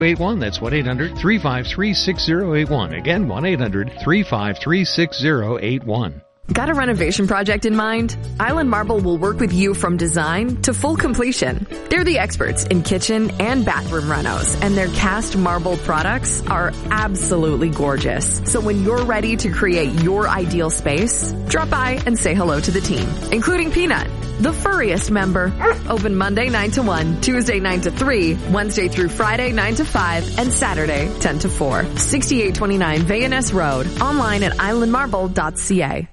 81. That's 1-800-353-6081. Again, 1-800-353-6081. Got a renovation project in mind? Island Marble will work with you from design to full completion. They're the experts in kitchen and bathroom renos, and their cast marble products are absolutely gorgeous. So when you're ready to create your ideal space, drop by and say hello to the team, including Peanut, the furriest member. Open Monday 9 to 1, Tuesday 9 to 3, Wednesday through Friday 9 to 5, and Saturday 10 to 4. 6829 Vayaness Road. Online at islandmarble.ca.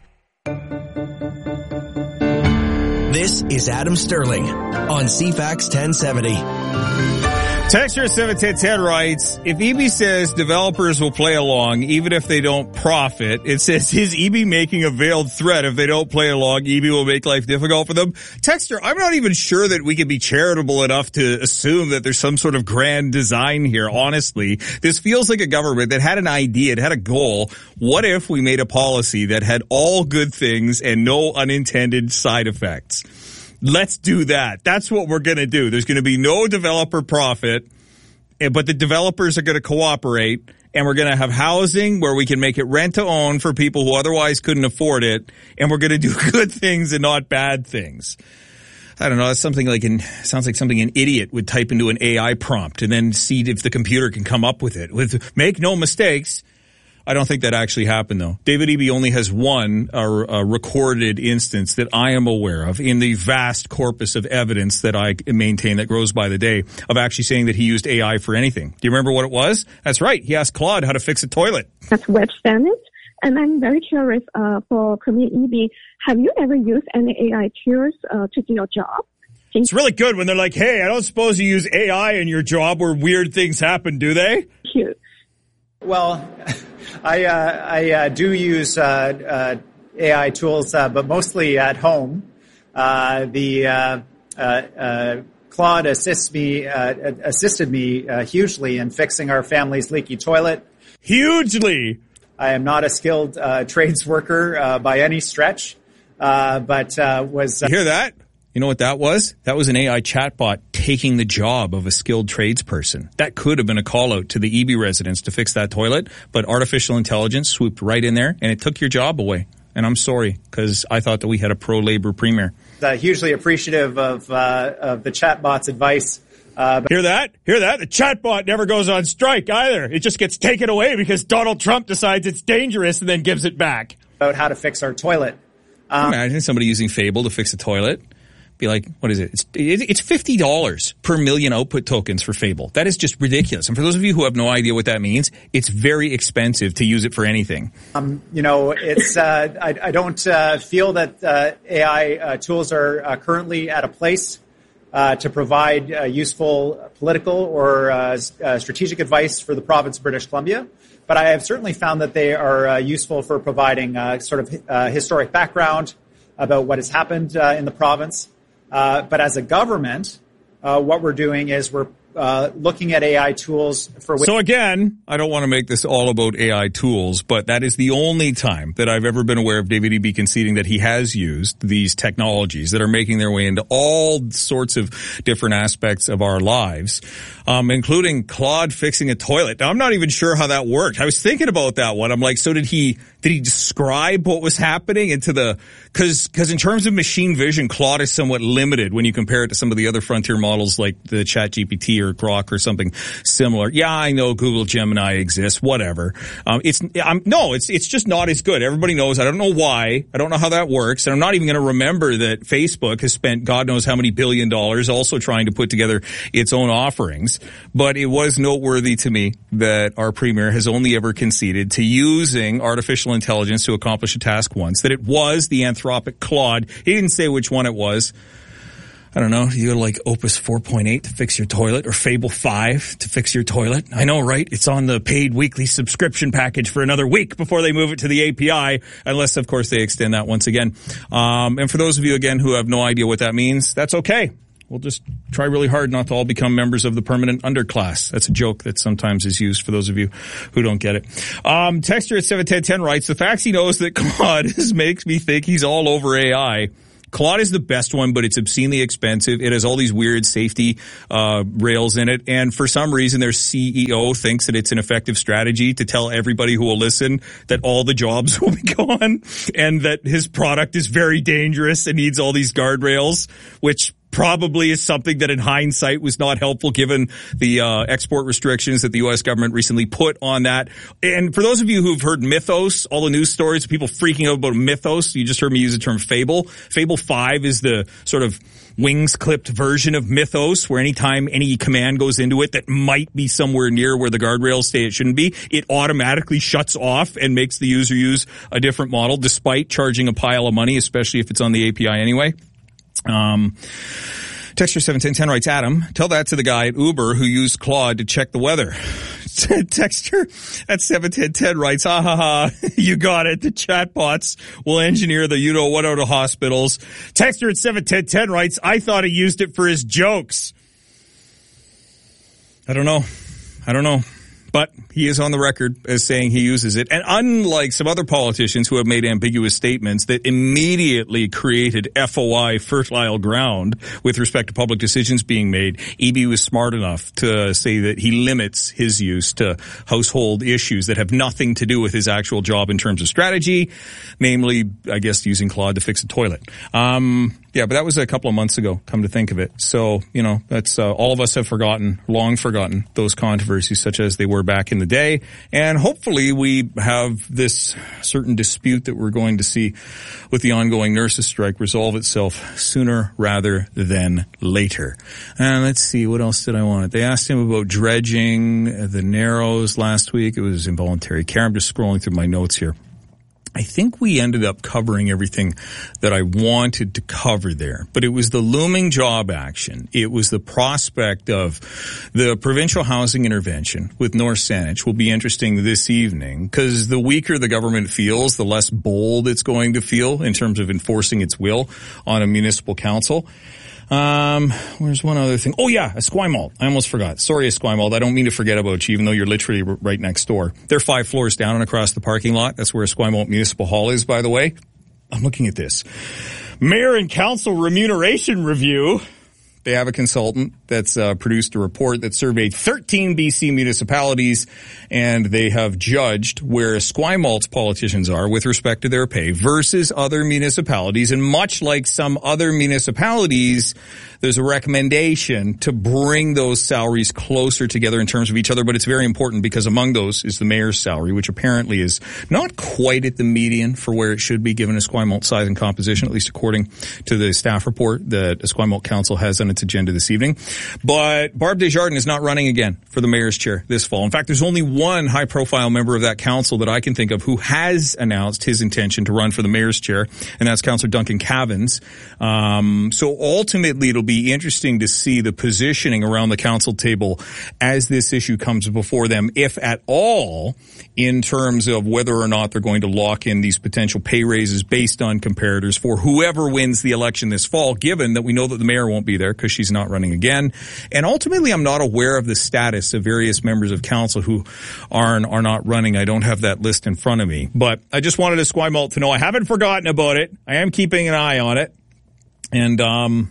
This is Adam Sterling on CFAX 1070. Texture 71010 writes, if EB says developers will play along even if they don't profit, it says, is EB making a veiled threat if they don't play along, EB will make life difficult for them? Texture, I'm not even sure that we can be charitable enough to assume that there's some sort of grand design here, honestly. This feels like a government that had an idea, it had a goal. What if we made a policy that had all good things and no unintended side effects? Let's do that. That's what we're going to do. There's going to be no developer profit, but the developers are going to cooperate, and we're going to have housing where we can make it rent to own for people who otherwise couldn't afford it, and we're going to do good things and not bad things. I don't know. That's something sounds like something an idiot would type into an AI prompt and then see if the computer can come up with it. With make no mistakes. I don't think that actually happened, though. David Eby only has one recorded instance that I am aware of in the vast corpus of evidence that I maintain that grows by the day of actually saying that he used AI for anything. Do you remember what it was? That's right. He asked Claude how to fix a toilet. That's web standards. And I'm very curious for Premier Eby, have you ever used any AI tools to do your job? It's really good when they're like, hey, I don't suppose you use AI in your job where weird things happen, do they? Cute. Well, I do use AI tools, but mostly at home. Claude assisted me hugely in fixing our family's leaky toilet. Hugely. I am not a skilled trades worker by any stretch, but was. You hear that? You know what that was? That was an AI chatbot taking the job of a skilled tradesperson. That could have been a call out to the EB residents to fix that toilet, but artificial intelligence swooped right in there and it took your job away. And I'm sorry, because I thought that we had a pro-labor premier. Hugely appreciative of the chatbot's advice. Hear that? Hear that? The chatbot never goes on strike either. It just gets taken away because Donald Trump decides it's dangerous and then gives it back. About how to fix our toilet. Imagine somebody using Fable to fix a toilet. Be like, what is it? It's $50 per million output tokens for Fable. That is just ridiculous. And for those of you who have no idea what that means, it's very expensive to use it for anything. It's I don't feel that AI tools are currently at a place to provide useful political or strategic advice for the province of British Columbia. But I have certainly found that they are useful for providing sort of historic background about what has happened in the province. But as a government, what we're doing is we're looking at AI tools for... So again, I don't want to make this all about AI tools, but that is the only time that I've ever been aware of David Eby conceding that he has used these technologies that are making their way into all sorts of different aspects of our lives, including Claude fixing a toilet. Now, I'm not even sure how that worked. I was thinking about that one. I'm like, so did he describe what was happening into the... Because in terms of machine vision, Claude is somewhat limited when you compare it to some of the other frontier models like the ChatGPT or Grok or something similar. Yeah, I know Google Gemini exists, whatever. It's just not as good. Everybody knows. I don't know why. I don't know how that works. And I'm not even going to remember that Facebook has spent God knows how many $1 billion also trying to put together its own offerings. But it was noteworthy to me that our premier has only ever conceded to using artificial intelligence to accomplish a task once, that it was the Anthropic Claude. He didn't say which one it was. I don't know, you go like Opus 4.8 to fix your toilet or Fable 5 to fix your toilet. I know, right? It's on the paid weekly subscription package for another week before they move it to the API, unless, of course, they extend that once again. And for those of you, again, who have no idea what that means, that's okay. We'll just try really hard not to all become members of the permanent underclass. That's a joke that sometimes is used for those of you who don't get it. Texter at 71010 writes, the facts he knows that Claude makes me think he's all over AI. Claude is the best one, but it's obscenely expensive. It has all these weird safety rails in it. And for some reason, their CEO thinks that it's an effective strategy to tell everybody who will listen that all the jobs will be gone and that his product is very dangerous and needs all these guardrails, which probably is something that in hindsight was not helpful given the export restrictions that the U.S. government recently put on that. And for those of you who've heard Mythos, all the news stories of people freaking out about Mythos, you just heard me use the term Fable. Fable 5 is the sort of wings clipped version of Mythos, where anytime any command goes into it that might be somewhere near where the guardrails say it shouldn't be, it automatically shuts off and makes the user use a different model despite charging a pile of money, especially if it's on the API anyway. Texture 71010 writes, Adam, tell that to the guy at Uber who used Claude to check the weather. Texture at 71010 writes, ha ha ha, you got it. The chatbots will engineer the you-know-what out of hospitals. Texture at 71010 writes, I thought he used it for his jokes. I don't know. But he is on the record as saying he uses it. And unlike some other politicians who have made ambiguous statements that immediately created FOI, fertile ground, with respect to public decisions being made, EB was smart enough to say that he limits his use to household issues that have nothing to do with his actual job in terms of strategy, namely, I guess, using Claude to fix a toilet. Yeah, but that was a couple of months ago, come to think of it. So, that's all of us have long forgotten those controversies such as they were back in the day. And hopefully we have this certain dispute that we're going to see with the ongoing nurses strike resolve itself sooner rather than later. And let's see, what else did I want? They asked him about dredging the Narrows last week. It was involuntary care. I'm just scrolling through my notes here. I think we ended up covering everything that I wanted to cover there, but it was the looming job action. It was the prospect of the provincial housing intervention with North Saanich will be interesting this evening because the weaker the government feels, the less bold it's going to feel in terms of enforcing its will on a municipal council. Where's one other thing? Oh yeah, Esquimalt. I almost forgot. Sorry, Esquimalt. I don't mean to forget about you, even though you're literally right next door. They're 5 floors down and across the parking lot. That's where Esquimalt Municipal Hall is, by the way. I'm looking at this. Mayor and Council Remuneration Review. They have a consultant that's produced a report that surveyed 13 BC municipalities, and they have judged where Esquimalt's politicians are with respect to their pay versus other municipalities. And much like some other municipalities, there's a recommendation to bring those salaries closer together in terms of each other. But it's very important because among those is the mayor's salary, which apparently is not quite at the median for where it should be given Esquimalt's size and composition, at least according to the staff report that Esquimalt Council has on its agenda this evening. But Barb Desjardins is not running again for the mayor's chair this fall. In fact, there's only one high-profile member of that council that I can think of who has announced his intention to run for the mayor's chair, and that's Councillor Duncan Cavins. So ultimately, it'll be interesting to see the positioning around the council table as this issue comes before them, if at all, in terms of whether or not they're going to lock in these potential pay raises based on comparators for whoever wins the election this fall, given that we know that the mayor won't be there because she's not running again. And ultimately, I'm not aware of the status of various members of council who are not running. I don't have that list in front of me. But I just wanted Esquimalt to know I haven't forgotten about it. I am keeping an eye on it. And,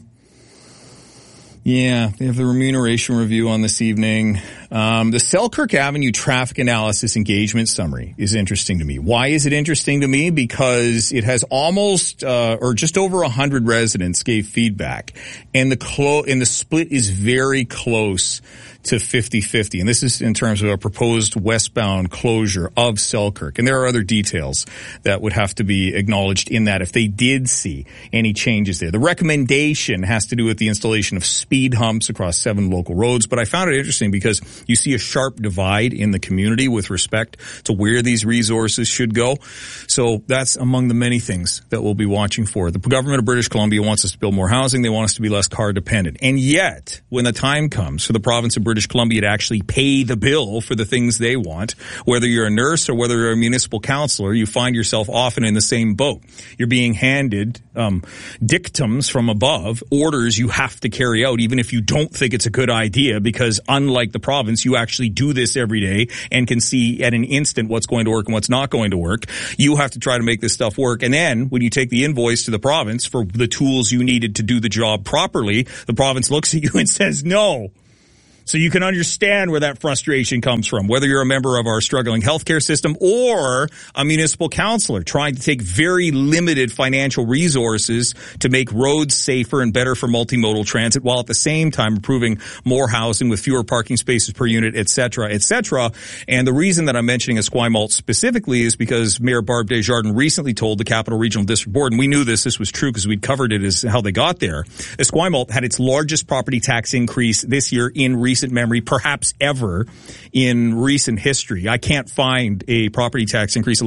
yeah, they have the remuneration review on this evening. The Selkirk Avenue traffic analysis engagement summary is interesting to me. Why is it interesting to me? Because it has almost, or just over 100 residents gave feedback, and the split is very close to 50-50. And this is in terms of a proposed westbound closure of Selkirk. And there are other details that would have to be acknowledged in that if they did see any changes there. The recommendation has to do with the installation of speed humps across 7 local roads. But I found it interesting because you see a sharp divide in the community with respect to where these resources should go. So that's among the many things that we'll be watching for. The government of British Columbia wants us to build more housing. They want us to be less car dependent. And yet, when the time comes for the province of British Columbia to actually pay the bill for the things they want, whether you're a nurse or whether you're a municipal councillor, you find yourself often in the same boat. You're being handed dictums from above, orders you have to carry out, even if you don't think it's a good idea, because unlike the province, province, you actually do this every day and can see at an instant what's going to work and what's not going to work. You have to try to make this stuff work. And then when you take the invoice to the province for the tools you needed to do the job properly, the province looks at you and says no. So you can understand where that frustration comes from, whether you're a member of our struggling healthcare system or a municipal councillor trying to take very limited financial resources to make roads safer and better for multimodal transit while at the same time improving more housing with fewer parking spaces per unit, et cetera, et cetera. And the reason that I'm mentioning Esquimalt specifically is because Mayor Barb Desjardins recently told the Capital Regional District Board, and we knew this was true because we'd covered it as how they got there. Esquimalt had its largest property tax increase this year in recent memory, perhaps ever in recent history. I can't find a property tax increase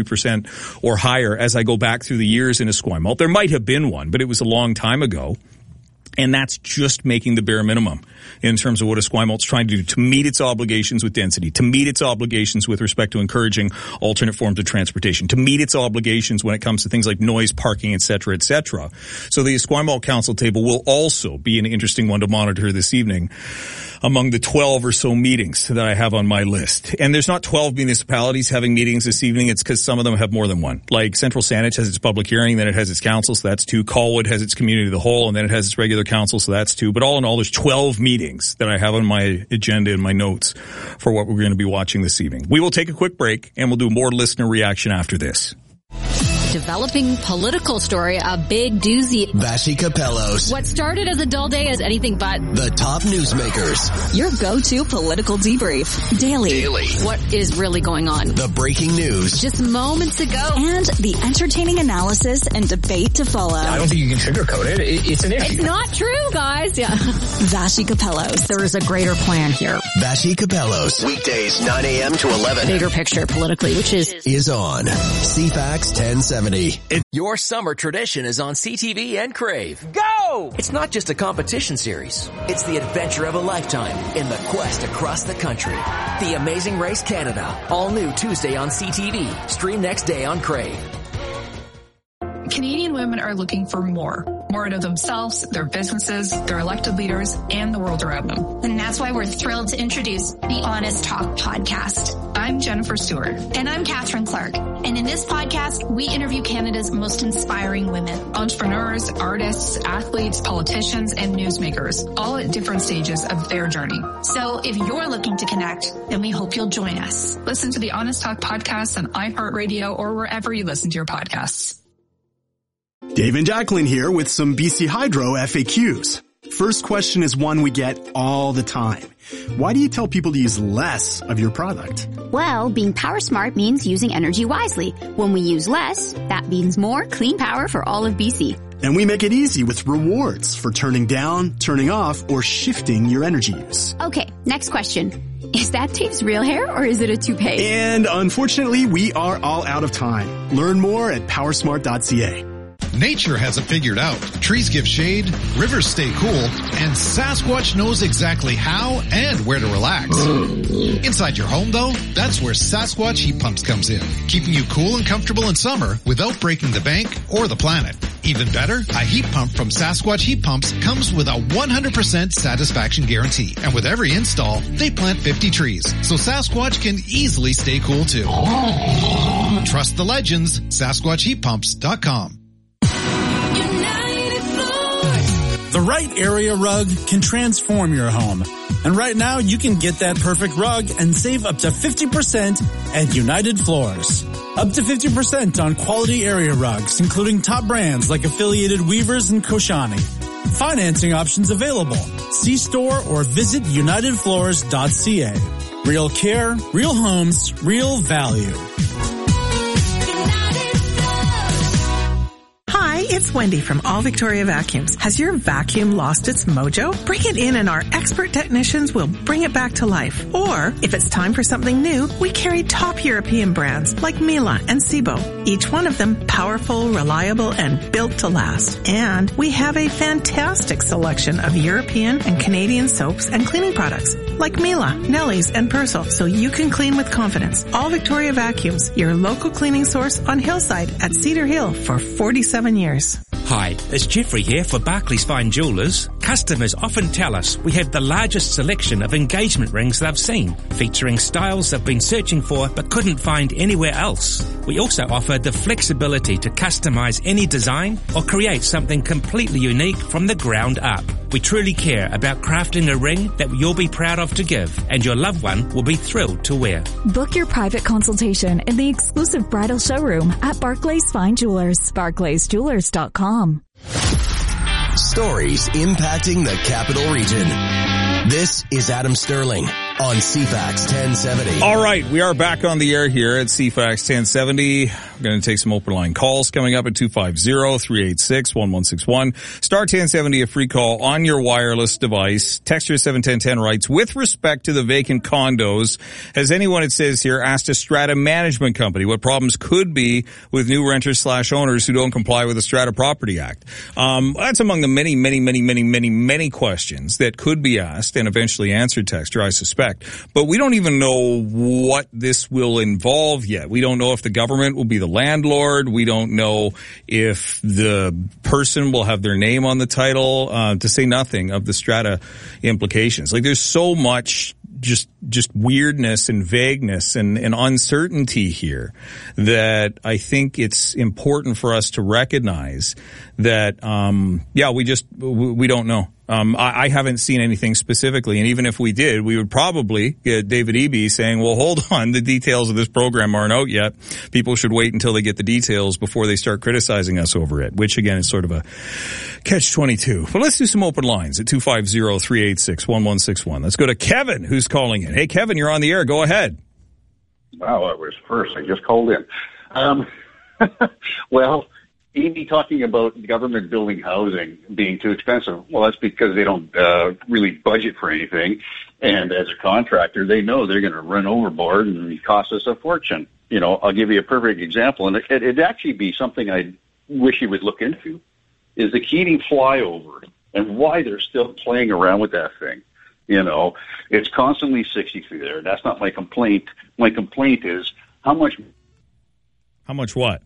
11.3% or higher as I go back through the years in Esquimalt. There might have been one, but it was a long time ago. And that's just making the bare minimum in terms of what Esquimalt's trying to do to meet its obligations with density, to meet its obligations with respect to encouraging alternate forms of transportation, to meet its obligations when it comes to things like noise, parking, et cetera, et cetera. So the Esquimalt Council table will also be an interesting one to monitor this evening among the 12 or so meetings that I have on my list. And there's not 12 municipalities having meetings this evening. It's because some of them have more than one. Like Central Saanich has its public hearing, then it has its council, so that's 2. Colwood has its community of the whole, and then it has its regular council, so that's 2. But all in all, there's 12 meetings that I have on my agenda and my notes for what we're going to be watching this evening. We will take a quick break, and we'll do more listener reaction after this. Developing political story, a big doozy. Vassy Capellos. What started as a dull day is anything but The top newsmakers. Your go-to political debrief. Daily. What is really going on. The breaking news. Just moments ago. And the entertaining analysis and debate to follow. I don't think you can sugarcoat it. It's an issue. It's not true, guys. Yeah. Vassy Capellos. There is a greater plan here. Vassy Capellos. Weekdays 9 a.m. to 11. Bigger picture politically, which is on CFAX 1070. Your summer tradition is on CTV and Crave. Go! It's not just a competition series. It's the adventure of a lifetime in the quest across the country. The Amazing Race Canada. All new Tuesday on CTV. Stream next day on Crave. Canadian women are looking for more out of themselves, their businesses, their elected leaders, and the world around them. And that's why we're thrilled to introduce the Honest Talk podcast. I'm Jennifer Stewart. And I'm Catherine Clark. And in this podcast, we interview Canada's most inspiring women. Entrepreneurs, artists, athletes, politicians, and newsmakers, all at different stages of their journey. So if you're looking to connect, then we hope you'll join us. Listen to the Honest Talk podcast on iHeartRadio or wherever you listen to your podcasts. Dave and Jacqueline here with some BC Hydro FAQs. First question is one we get all the time. Why do you tell people to use less of your product? Well, being power smart means using energy wisely. When we use less, that means more clean power for all of BC. And we make it easy with rewards for turning down, turning off, or shifting your energy use. Okay, next question. Is that Dave's real hair or is it a toupee? And unfortunately, we are all out of time. Learn more at powersmart.ca. Nature has it figured out. Trees give shade, rivers stay cool, and Sasquatch knows exactly how and where to relax. Inside your home, though, that's where Sasquatch Heat Pumps comes in, keeping you cool and comfortable in summer without breaking the bank or the planet. Even better, a heat pump from Sasquatch Heat Pumps comes with a 100% satisfaction guarantee. And with every install, they plant 50 trees, so Sasquatch can easily stay cool too. Trust the legends, SasquatchHeatPumps.com. The right area rug can transform your home. And right now you can get that perfect rug and save up to 50% at United Floors. Up to 50% on quality area rugs, including top brands like Affiliated Weavers and Koshani. Financing options available. See store or visit unitedfloors.ca. Real care, real homes, real value. It's Wendy from All Victoria Vacuums. Has your vacuum lost its mojo? Bring it in and our expert technicians will bring it back to life. Or, if it's time for something new, we carry top European brands like Miele and Sebo. Each one of them powerful, reliable, and built to last. And we have a fantastic selection of European and Canadian soaps and cleaning products like Miele, Nelly's, and Persil, so you can clean with confidence. All Victoria Vacuums, your local cleaning source on Hillside at Cedar Hill for 47 years. Hi, it's Jeffrey here for Barclays Fine Jewellers. Customers often tell us we have the largest selection of engagement rings they've seen, featuring styles they've been searching for but couldn't find anywhere else. We also offer the flexibility to customize any design or create something completely unique from the ground up. We truly care about crafting a ring that you'll be proud of to give, and your loved one will be thrilled to wear. Book your private consultation in the exclusive bridal showroom at Barclays Fine Jewelers. BarclaysJewelers.com. Stories impacting the capital region. This is Adam Sterling on CFAX 1070. All right, we are back on the air here at CFAX 1070. We're going to take some open line calls coming up at 250-386-1161. Star 1070, a free call on your wireless device. Texture 71010 writes, with respect to the vacant condos, has anyone, it says here, asked a strata management company what problems could be with new renters/owners who don't comply with the Strata Property Act? That's among the many questions that could be asked and eventually answered, Texture, I suspect. But we don't even know what this will involve yet. We don't know if the government will be the landlord. We don't know if the person will have their name on the title, to say nothing of the strata implications. Like, there's so much just weirdness and vagueness and uncertainty here that I think it's important for us to recognize that, we don't know. I haven't seen anything specifically, and even if we did, we would probably get David Eby saying, well, hold on, the details of this program aren't out yet. People should wait until they get the details before they start criticizing us over it, which again is sort of a catch-22. But let's do some open lines at 250-386-1161. Let's go to Kevin, who's calling in. Hey, Kevin, you're on the air. Go ahead. Wow, I was first. I just called in. Well, Amy talking about the government building housing being too expensive. Well, that's because they don't really budget for anything. And as a contractor, they know they're going to run overboard and cost us a fortune. You know, I'll give you a perfect example, and it'd actually be something I wish you would look into, is the Keating flyover and why they're still playing around with that thing. You know, it's constantly 60 through there. That's not my complaint. My complaint is how much what?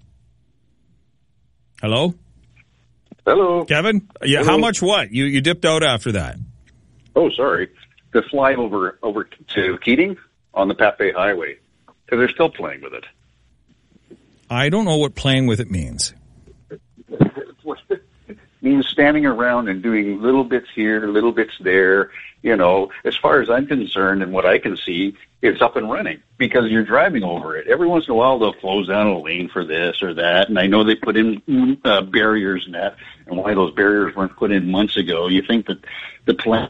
Hello? Hello. Kevin? Yeah, Hello. How much what? You dipped out after that. Oh, sorry. The flyover over to Keating on the Pat Bay Highway, because they're still playing with it. I don't know what playing with it means. It means standing around and doing little bits here, little bits there. You know, as far as I'm concerned and what I can see, it's up and running because you're driving over it. Every once in a while, they'll close down a lane for this or that, and I know they put in barriers and that, and why those barriers weren't put in months ago. You think that the plan...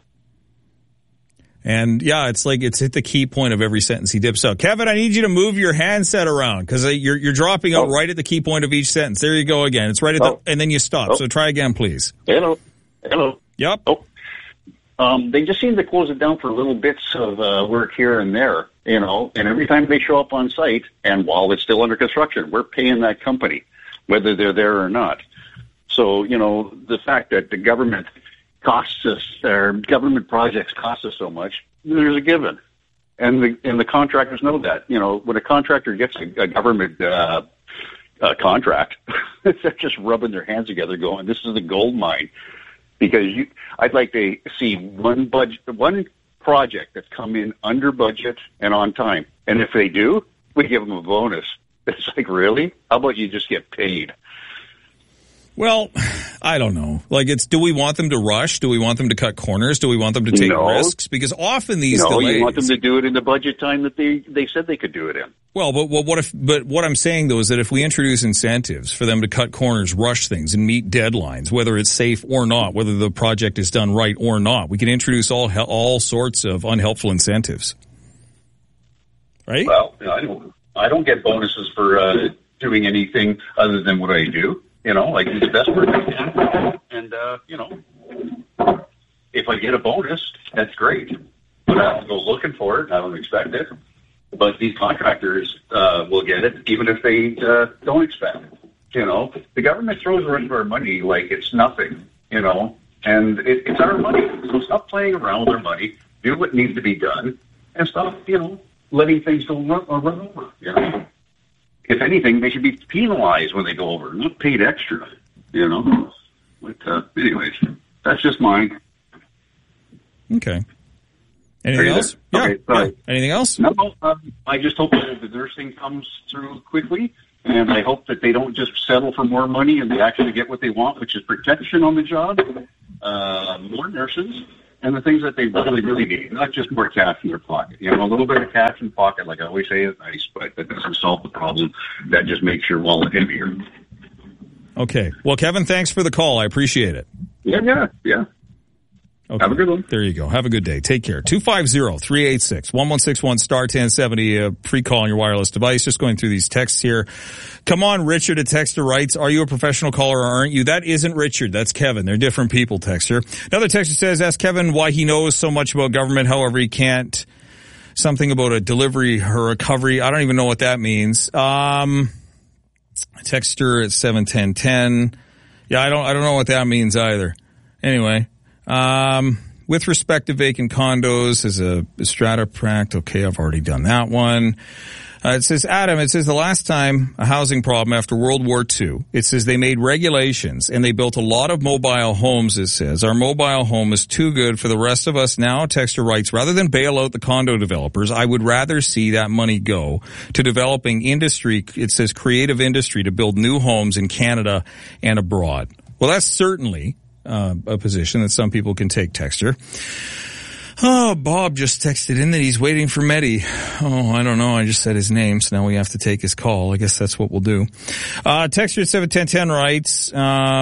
And yeah, it's like it's hit the key point of every sentence he dips out. Kevin, I need you to move your handset around because you're dropping out right at the key point of each sentence. There you go again. It's right at the, and then you stop. So try again, please. Hello. Yep. They just seem to close it down for little bits of work here and there, you know, and every time they show up on site, and while it's still under construction, we're paying that company, whether they're there or not. So, you know, the fact that the government costs us, or government projects cost us so much, there's a given. And the contractors know that. You know, when a contractor gets a government contract, they're just rubbing their hands together going, this is the gold mine. Because I'd like to see one project that's come in under budget and on time. And if they do, we give them a bonus. It's like, really? How about you just get paid? Well, I don't know. Like, do we want them to rush? Do we want them to cut corners? Do we want them to take risks? Because often these delays... you want them to do it in the budget time that they said they could do it in. Well, but what I'm saying though is that if we introduce incentives for them to cut corners, rush things, and meet deadlines, whether it's safe or not, whether the project is done right or not, we can introduce all sorts of unhelpful incentives. Right? Well, I don't get bonuses for doing anything other than what I do. You know, I do the best work I can, and, you know, if I get a bonus, that's great. But I don't go looking for it. I don't expect it. But these contractors will get it, even if they don't expect it. You know, the government throws around our money like it's nothing, you know, and it's our money. So stop playing around with our money, do what needs to be done, and stop, you know, letting things go run over, you know. If anything, they should be penalized when they go over, not paid extra. you know. But anyways, that's just mine. Okay. Anything else? Okay, sorry. Yeah. Anything else? No, I just hope that the nursing comes through quickly, and I hope that they don't just settle for more money and they actually get what they want, which is protection on the job, more nurses, and the things that they really, really need, not just more cash in their pocket. You know, a little bit of cash in the pocket, like I always say, is nice, but that doesn't solve the problem. That just makes your wallet heavier. Okay. Well, Kevin, thanks for the call. I appreciate it. Yeah. Okay. Have a good one. There you go. Have a good day. Take care. 250-386-1161 star 1070. Free call on your wireless device. Just going through these texts here. Come on, Richard. A texter writes, are you a professional caller or aren't you? That isn't Richard. That's Kevin. They're different people, texter. Another texter says, ask Kevin why he knows so much about government. However, he can't. Something about a delivery or recovery. I don't even know what that means. Texter at 71010. Yeah, I don't know what that means either. Anyway. With respect to vacant condos as a strata pract, okay, I've already done that one. It says, Adam, the last time a housing problem after World War II, it says they made regulations and they built a lot of mobile homes, it says. Our mobile home is too good for the rest of us now. Texter writes, rather than bail out the condo developers, I would rather see that money go to developing industry, it says creative industry to build new homes in Canada and abroad. Well, that's certainly a position that some people can take, texter. Oh, Bob just texted in that he's waiting for Medi. Oh, I don't know. I just said his name, so now we have to take his call. I guess that's what we'll do. Texter at 71010 writes,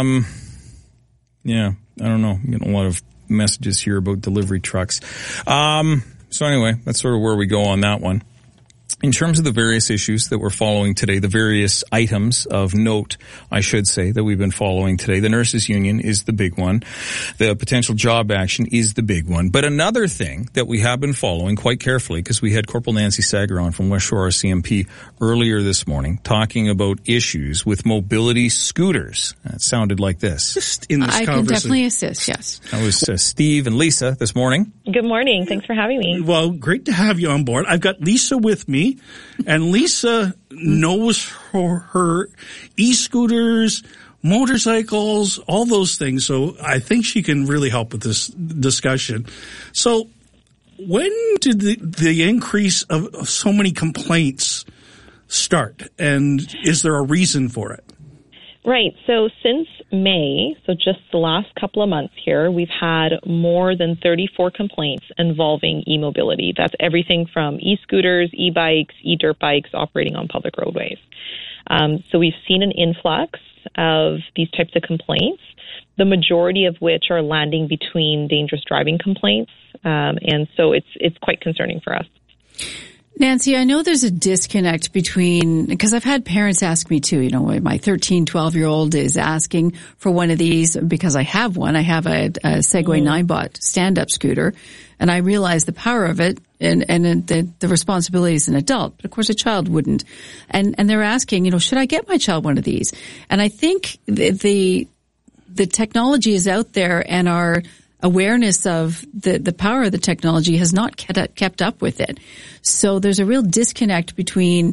yeah, I don't know. I'm getting a lot of messages here about delivery trucks. So anyway, that's sort of where we go on that one. In terms of the various issues that we're following today, the various items of note, I should say, that we've been following today, the nurses union is the big one. The potential job action is the big one. But another thing that we have been following quite carefully, because we had Corporal Nancy Sager on from West Shore RCMP earlier this morning talking about issues with mobility scooters. It sounded like this. Just in this conversation. I can definitely assist, yes. That was Steve and Lisa this morning. Good morning. Thanks for having me. Well, great to have you on board. I've got Lisa with me. And Lisa knows her e-scooters, motorcycles, all those things. So I think she can really help with this discussion. So when did the increase of so many complaints start? And is there a reason for it? Right. So since May, so just the last couple of months here, we've had more than 34 complaints involving e-mobility. That's everything from e-scooters, e-bikes, e-dirt bikes operating on public roadways. So we've seen an influx of these types of complaints, the majority of which are landing between dangerous driving complaints. And so it's quite concerning for us. Nancy, I know there's a disconnect between, because I've had parents ask me too, my 13, 12-year-old is asking for one of these because I have one. I have a Segway Ninebot stand-up scooter, and I realize the power of it and the responsibility as an adult. But of course, a child wouldn't. And they're asking, should I get my child one of these? And I think the technology is out there, and our awareness of the power of the technology has not kept up with it. So there's a real disconnect between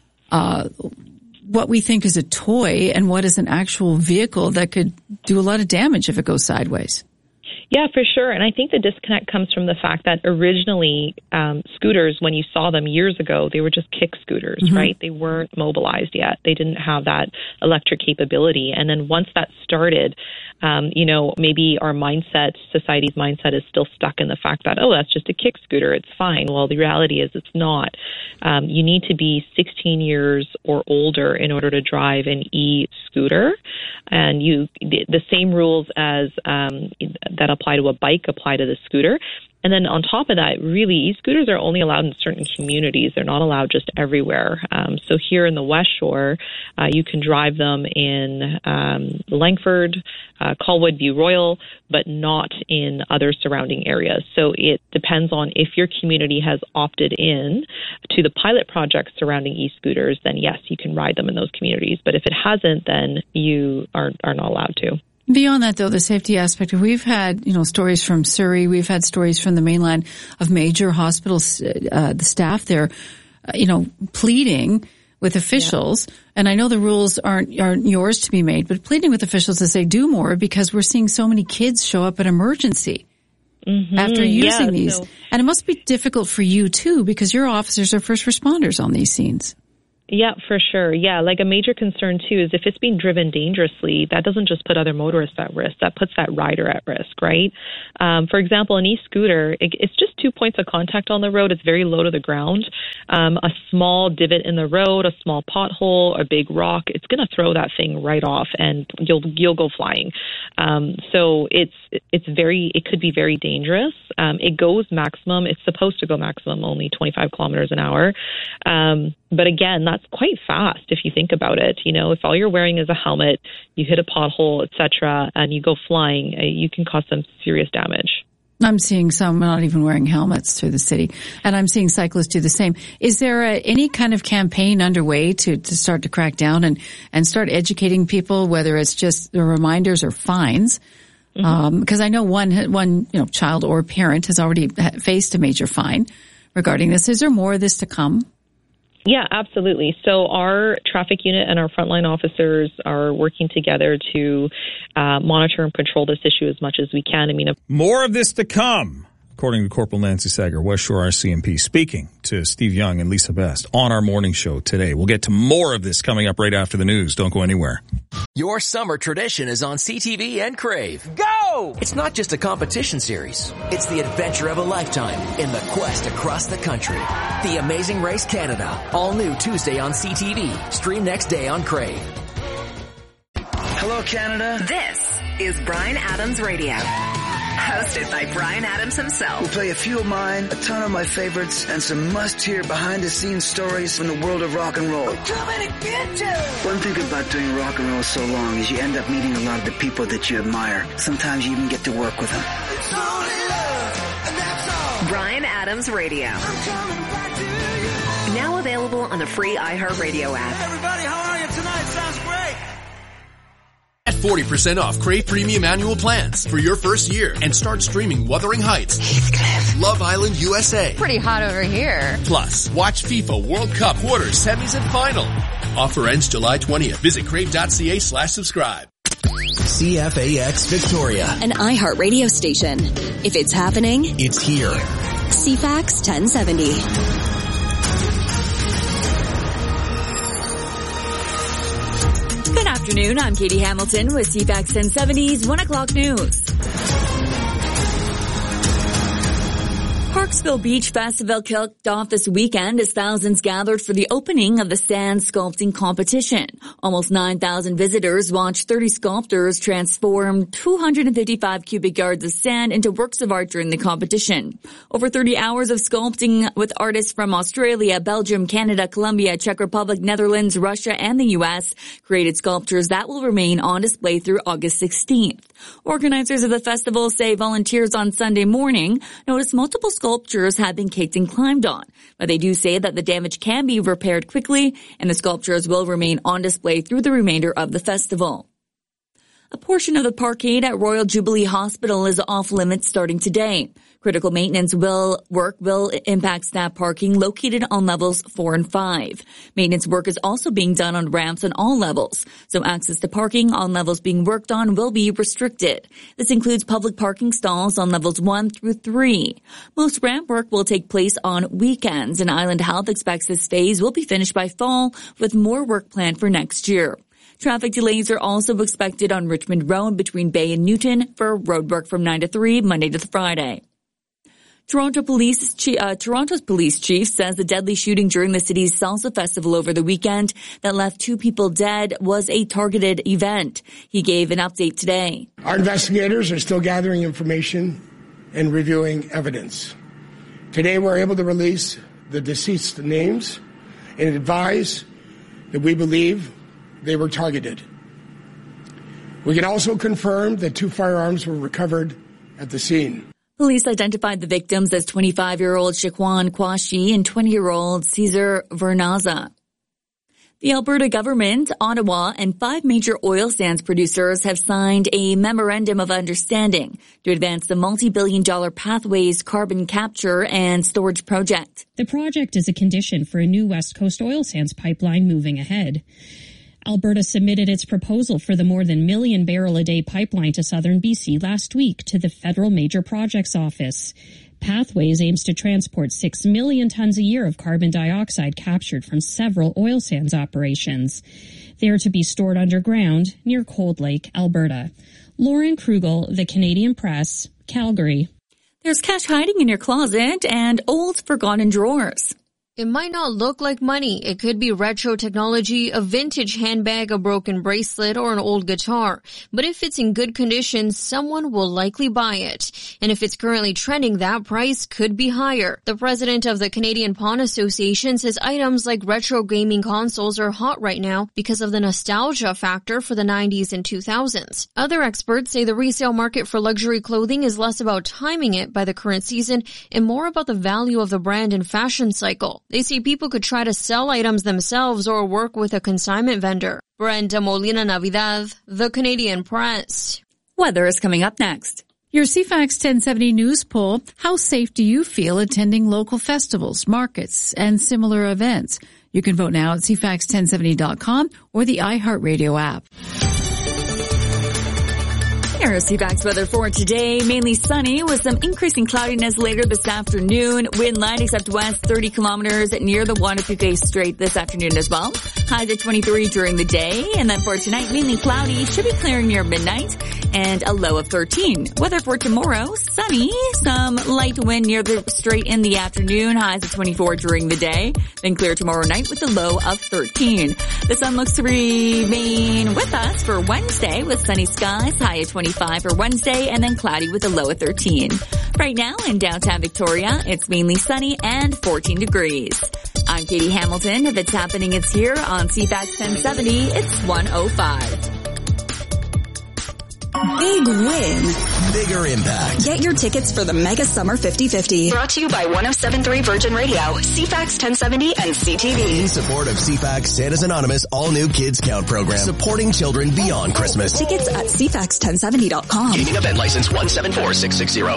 what we think is a toy and what is an actual vehicle that could do a lot of damage if it goes sideways. Yeah, for sure. And I think the disconnect comes from the fact that originally scooters, when you saw them years ago, they were just kick scooters, right? They weren't mobilized yet. They didn't have that electric capability. And then once that started, maybe our mindset, society's mindset is still stuck in the fact that, that's just a kick scooter. It's fine. Well, the reality is it's not. You need to be 16 years or older in order to drive an e-scooter. And the same rules as that apply to a bike apply to the scooter. And then on top of that, really, e-scooters are only allowed in certain communities. They're not allowed just everywhere. So here in the West Shore, you can drive them in Langford, Colwood, View Royal, but not in other surrounding areas. So it depends on if your community has opted in to the pilot projects surrounding e-scooters, then yes, you can ride them in those communities. But if it hasn't, then you are not allowed to. Beyond that, though, the safety aspect, we've had, stories from Surrey, we've had stories from the mainland of major hospitals, the staff there, pleading with officials, and I know the rules aren't yours to be made, but pleading with officials to say do more because we're seeing so many kids show up at emergency after using these. And it must be difficult for you too because your officers are first responders on these scenes. Yeah, for sure. Yeah, like a major concern too is if it's being driven dangerously, that doesn't just put other motorists at risk, that puts that rider at risk, right? For example, an e-scooter, it's just 2 points of contact on the road. It's very low to the ground. A small divot in the road, a small pothole, a big rock, it's going to throw that thing right off and you'll go flying. So it could be very dangerous. It goes maximum, it's supposed to go maximum only 25 kilometers an hour. But again, that's quite fast if you think about it. You know, if all you're wearing is a helmet, you hit a pothole, etc., and you go flying, you can cause some serious damage. I'm seeing some not even wearing helmets through the city, and I'm seeing cyclists do the same. Is there any kind of campaign underway to start to crack down and start educating people, whether it's just the reminders or fines? Because I know one child or parent has already faced a major fine regarding this. Is there more of this to come? Yeah, absolutely. So our traffic unit and our frontline officers are working together to monitor and control this issue as much as we can. I mean, more of this to come, according to Corporal Nancy Sager, West Shore RCMP, speaking to Steve Young and Lisa Best on our morning show today. We'll get to more of this coming up right after the news. Don't go anywhere. Your summer tradition is on CTV and Crave. Go! It's not just a competition series. It's the adventure of a lifetime in the quest across the country. The Amazing Race Canada. All new Tuesday on CTV. Stream next day on Crave. Hello, Canada. This is Bryan Adams Radio. Hosted by Bryan Adams himself. We'll play a few of mine, a ton of my favorites, and some must-hear behind-the-scenes stories from the world of rock and roll. I'm coming to get you! One thing about doing rock and roll so long is you end up meeting a lot of the people that you admire. Sometimes you even get to work with them. It's only love, and that's all. Bryan Adams Radio. I'm coming back to you. Now available on the free iHeartRadio app. Hey everybody, how are you tonight? Sounds great. At 40% off Crave Premium Annual Plans for your first year and start streaming Wuthering Heights, Heathcliff, Love Island USA. Pretty hot over here. Plus, watch FIFA World Cup quarters, semis, and final. Offer ends July 20th. Visit crave.ca/subscribe. CFAX Victoria. An iHeartRadio station. If it's happening, it's here. CFAX 1070. Good afternoon, I'm Katie Hamilton with CFAX 1070's 1 o'clock news. Parksville Beach Festival kicked off this weekend as thousands gathered for the opening of the sand sculpting competition. Almost 9,000 visitors watched 30 sculptors transform 255 cubic yards of sand into works of art during the competition. Over 30 hours of sculpting with artists from Australia, Belgium, Canada, Colombia, Czech Republic, Netherlands, Russia, and the U.S. created sculptures that will remain on display through August 16th. Organizers of the festival say volunteers on Sunday morning noticed multiple sculptures have been kicked and climbed on, but they do say that the damage can be repaired quickly and the sculptures will remain on display through the remainder of the festival. A portion of the parkade at Royal Jubilee Hospital is off limits starting today. Critical maintenance work will impact staff parking located on levels 4 and 5. Maintenance work is also being done on ramps on all levels, so access to parking on levels being worked on will be restricted. This includes public parking stalls on levels 1 through 3. Most ramp work will take place on weekends, and Island Health expects this phase will be finished by fall, with more work planned for next year. Traffic delays are also expected on Richmond Road between Bay and Newton for roadwork from 9 to 3, Monday to Friday. Toronto's police chief says the deadly shooting during the city's Salsa Festival over the weekend that left 2 people dead was a targeted event. He gave an update today. Our investigators are still gathering information and reviewing evidence. Today we're able to release the deceased names and advise that we believe they were targeted. We can also confirm that 2 firearms were recovered at the scene. Police identified the victims as 25-year-old Shaquan Kwashi and 20-year-old Cesar Vernaza. The Alberta government, Ottawa, and 5 major oil sands producers have signed a memorandum of understanding to advance the multi-billion-dollar Pathways carbon capture and storage project. The project is a condition for a new West Coast oil sands pipeline moving ahead. Alberta submitted its proposal for the more than 1 million barrel a day pipeline to southern BC last week to the Federal Major Projects Office. Pathways aims to transport 6 million tons a year of carbon dioxide captured from several oil sands operations. They are to be stored underground near Cold Lake, Alberta. Lauren Krugel, The Canadian Press, Calgary. There's cash hiding in your closet and old forgotten drawers. It might not look like money. It could be retro technology, a vintage handbag, a broken bracelet, or an old guitar. But if it's in good condition, someone will likely buy it. And if it's currently trending, that price could be higher. The president of the Canadian Pawn Association says items like retro gaming consoles are hot right now because of the nostalgia factor for the 90s and 2000s. Other experts say the resale market for luxury clothing is less about timing it by the current season and more about the value of the brand and fashion cycle. They say people could try to sell items themselves or work with a consignment vendor. Brenda Molina Navidad, The Canadian Press. Weather is coming up next. Your CFAX 1070 news poll, how safe do you feel attending local festivals, markets, and similar events? You can vote now at cfax1070.com or the iHeartRadio app. Here's CFAX weather for today. Mainly sunny with some increasing cloudiness later this afternoon. Wind light except west 30 kilometers near the Waterford Strait this afternoon as well. Highs at 23 during the day. And then for tonight, mainly cloudy. Should be clearing near midnight. And a low of 13. Weather for tomorrow, sunny. Some light wind near the strait in the afternoon. Highs at 24 during the day. Then clear tomorrow night with a low of 13. The sun looks to remain with us for Wednesday with sunny skies. High at 25 for Wednesday and then cloudy with a low of 13. Right now in downtown Victoria, it's mainly sunny and 14 degrees. I'm Katie Hamilton. If it's happening, it's here on CFAX 1070. It's 105. Big win. Bigger impact. Get your tickets for the Mega Summer 50/50. Brought to you by 107.3 Virgin Radio, CFAX 1070, and CTV. In support of CFAX Santa's Anonymous all-new Kids Count program, supporting children beyond Christmas. Tickets at cfax1070.com. Gaming event license 174660.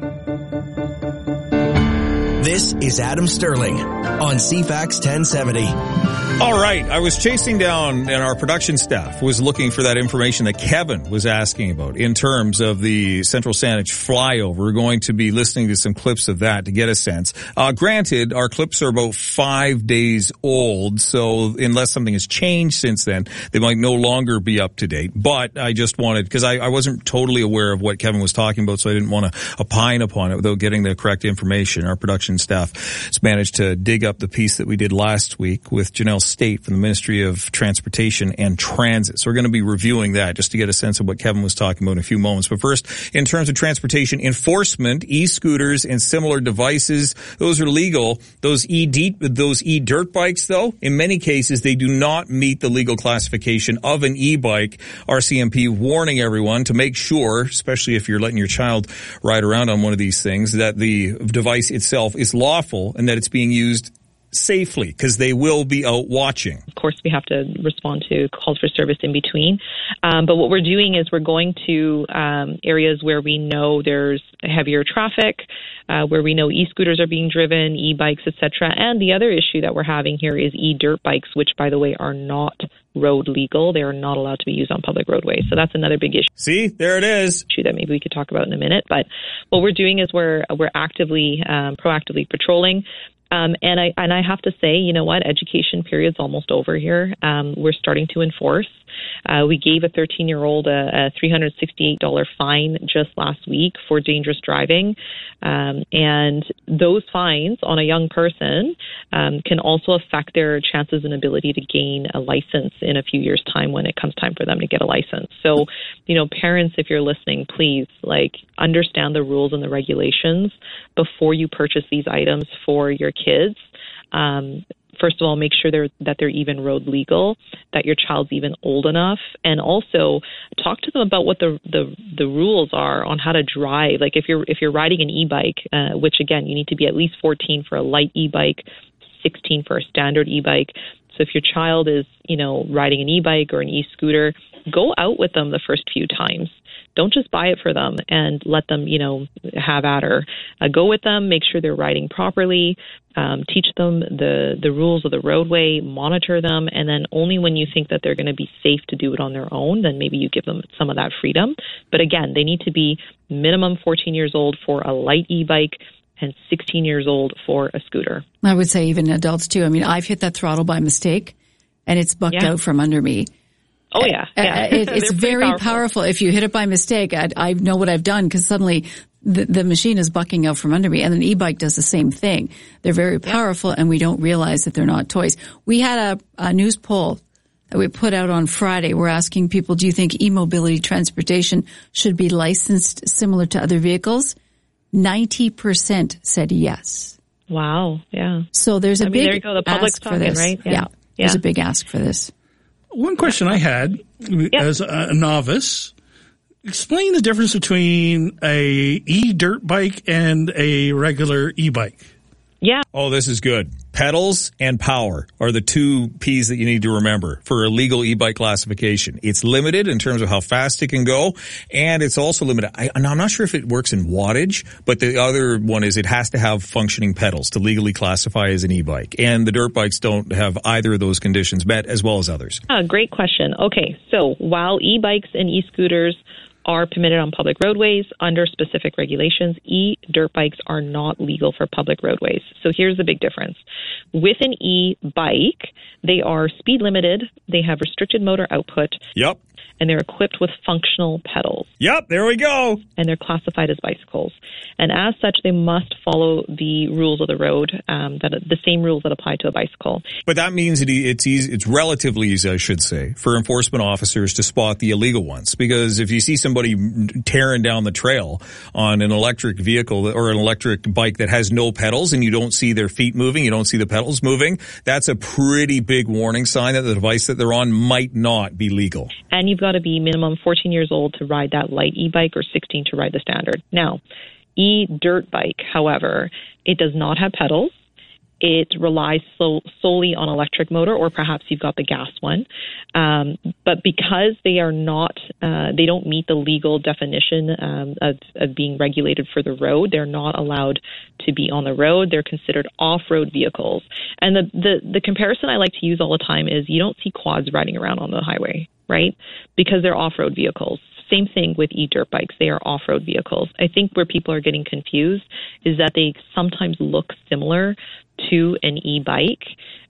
This is Adam Sterling on CFAX 1070. All right. I was chasing down, and our production staff was looking for that information that Kevin was asking about in terms of the Central Saanich flyover. We're going to be listening to some clips of that to get a sense. Granted, our clips are about 5 days old, so unless something has changed since then, they might no longer be up to date. But I just wanted, because I wasn't totally aware of what Kevin was talking about, so I didn't want to opine upon it without getting the correct information. Our production staff has managed to dig up the piece that we did last week with Janelle State from the Ministry of Transportation and Transit. So we're going to be reviewing that just to get a sense of what Kevin was talking about in a few moments. But first, in terms of transportation enforcement, e-scooters and similar devices, those are legal. Those e-dirt bikes, though, in many cases, they do not meet the legal classification of an e-bike. RCMP warning everyone to make sure, especially if you're letting your child ride around on one of these things, that the device itself is lawful and that it's being used safely, because they will be out watching. Of course, we have to respond to calls for service in between. But what we're doing is we're going to areas where we know there's heavier traffic, where we know e-scooters are being driven, e-bikes, etc. And the other issue that we're having here is e-dirt bikes, which, by the way, are not road legal. They are not allowed to be used on public roadways. So that's another big issue. See, there it is. Issue that maybe we could talk about in a minute. But what we're doing is we're actively, proactively patrolling. And I have to say, you know what? Education period's almost over here. We're starting to enforce. We gave a 13-year-old a $368 fine just last week for dangerous driving. And those fines on a young person can also affect their chances and ability to gain a license in a few years' time when it comes time for them to get a license. So, you know, parents, if you're listening, please, understand the rules and the regulations before you purchase these items for your kids. First of all, make sure that they're even road legal, that your child's even old enough, and also talk to them about what the rules are on how to drive. Like if you're riding an e-bike, which again, you need to be at least 14 for a light e-bike, 16 for a standard e-bike. So if your child is, riding an e-bike or an e-scooter, go out with them the first few times. Don't just buy it for them and let them, have at her. Go with them, make sure they're riding properly, teach them the rules of the roadway, monitor them, and then only when you think that they're going to be safe to do it on their own, then maybe you give them some of that freedom. But again, they need to be minimum 14 years old for a light e-bike and 16 years old for a scooter. I would say even adults too. I mean, I've hit that throttle by mistake and it's bucked out from under me. Oh, yeah. It's very powerful. If you hit it by mistake, I know what I've done because suddenly the machine is bucking out from under me. And an e-bike does the same thing. They're very powerful and we don't realize that they're not toys. We had a news poll that we put out on Friday. We're asking people, do you think e-mobility transportation should be licensed similar to other vehicles? 90% said yes. Wow. Yeah. So there's a big there you go. The public's ask for this. Right? Yeah. There's a big ask for this. One question I had as a novice, explain the difference between a e-dirt bike and a regular e-bike. Yeah. Oh, this is good. Pedals and power are the two P's that you need to remember for a legal e-bike classification. It's limited in terms of how fast it can go, and it's also limited. I'm not sure if it works in wattage, but the other one is it has to have functioning pedals to legally classify as an e-bike. And the dirt bikes don't have either of those conditions met, as well as others. Great question. Okay, so while e-bikes and e-scooters are permitted on public roadways under specific regulations, e-dirt bikes are not legal for public roadways. So here's the big difference. With an e-bike, they are speed limited, they have restricted motor output. Yep. And they're equipped with functional pedals. Yep, there we go. And they're classified as bicycles. And as such, they must follow the rules of the road, the same rules that apply to a bicycle. But that means it's relatively easy, I should say, for enforcement officers to spot the illegal ones. Because if you see somebody tearing down the trail on an electric vehicle or an electric bike that has no pedals and you don't see their feet moving, you don't see the pedals moving, that's a pretty big warning sign that the device that they're on might not be legal. And you've got to be minimum 14 years old to ride that light e-bike or 16 to ride the standard. Now, e-dirt bike, however, it does not have pedals. It relies solely on electric motor, or perhaps you've got the gas one. But because they are not, they don't meet the legal definition of being regulated for the road, they're not allowed to be on the road. They're considered off-road vehicles. And the comparison I like to use all the time is you don't see quads riding around on the highway, right? Because they're off-road vehicles. Same thing with e-dirt bikes. They are off-road vehicles. I think where people are getting confused is that they sometimes look similar to an e-bike.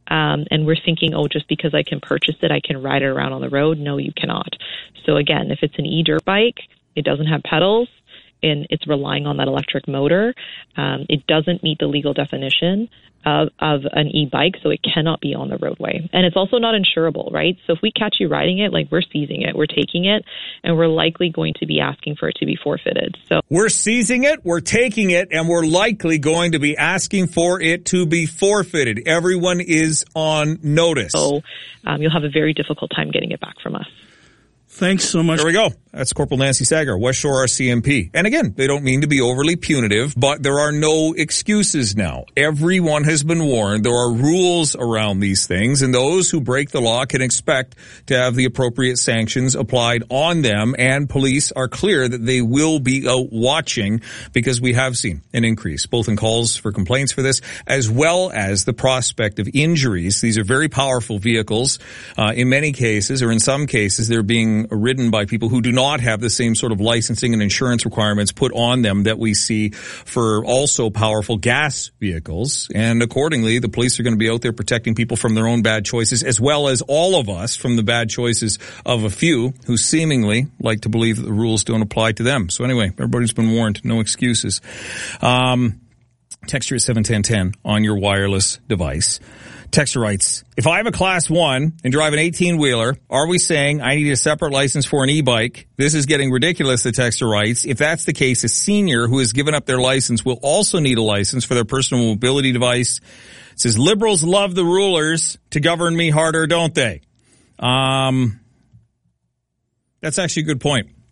And we're thinking, just because I can purchase it, I can ride it around on the road. No, you cannot. So again, if it's an e-dirt bike, it doesn't have pedals and it's relying on that electric motor. It doesn't meet the legal definition of an e-bike, so it cannot be on the roadway. And it's also not insurable, right? So if we catch you riding it, we're seizing it, we're taking it, and we're likely going to be asking for it to be forfeited. So we're seizing it, we're taking it, and we're likely going to be asking for it to be forfeited. Everyone is on notice. So you'll have a very difficult time getting it back from us. Thanks so much. There we go. That's Corporal Nancy Sagar, West Shore RCMP. And again, they don't mean to be overly punitive, but there are no excuses now. Everyone has been warned. There are rules around these things, and those who break the law can expect to have the appropriate sanctions applied on them, and police are clear that they will be out watching because we have seen an increase, both in calls for complaints for this, as well as the prospect of injuries. These are very powerful vehicles. In many cases, or in some cases, they're being ridden by people who do not have the same sort of licensing and insurance requirements put on them that we see for also powerful gas vehicles. And accordingly, the police are going to be out there protecting people from their own bad choices, as well as all of us from the bad choices of a few who seemingly like to believe that the rules don't apply to them. So anyway, everybody's been warned. No excuses. Text here at 71010 on your wireless device. Texter writes, if I have a Class 1 and drive an 18-wheeler, are we saying I need a separate license for an e-bike? This is getting ridiculous, the texter writes. If that's the case, a senior who has given up their license will also need a license for their personal mobility device. It says, liberals love the rulers to govern me harder, don't they? That's actually a good point.